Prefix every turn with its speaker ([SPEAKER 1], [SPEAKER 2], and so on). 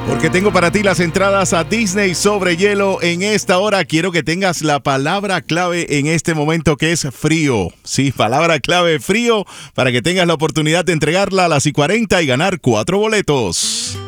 [SPEAKER 1] Porque tengo para ti las entradas a Disney sobre hielo. En esta hora quiero que tengas la palabra clave en este momento, que es frío. Sí, palabra clave frío, para que tengas la oportunidad de entregarla a las 1:40 y ganar 4 boletos.